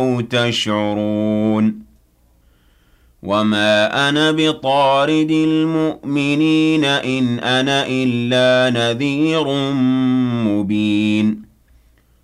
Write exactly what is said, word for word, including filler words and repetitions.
تشعرون وما أنا بطارد المؤمنين إن أنا إلا نذير مبين